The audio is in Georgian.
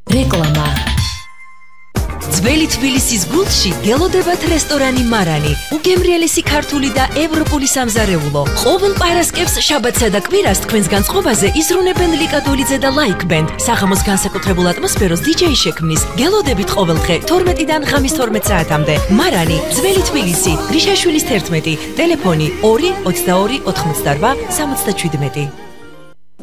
რეკლამა ძველი თბილისის გულში გელოდებათ რესტორანი მარანი, უგემრიელესი ქართული და ევროპული სამზარეულო. ყოველ პარასკევს, შაბათსა და კვირას თქვენს განწყობაზე იზრუნებენ ლიკა დოლიძე და ლაიქ ბენდ. საღამოს განსაკუთრებულ ატმოსფეროს DJ შექმნის. გელოდებით ყოველდღე 12-დან ღამის 12 საათამდე. მარანი, ძველი თბილისი, გრიშაშვილის 11, ტელეფონი 2 22 88 67.